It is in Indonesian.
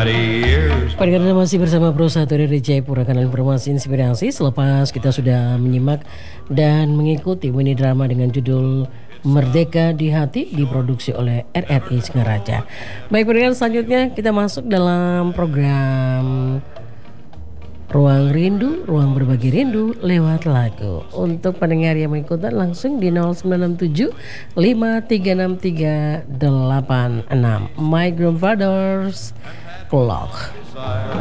Pendengar masih bersama Pro 1 dari Jayapura, kanal informasi inspirasi. Selepas kita sudah menyimak dan mengikuti mini drama dengan judul Merdeka di Hati, diproduksi oleh RRI Singaraja. Baik pendengar, selanjutnya kita masuk dalam program Ruang Rindu, Ruang Berbagi Rindu lewat lagu. Untuk pendengar yang mengikuti langsung di 0967 536386 My Grandfather's Clock.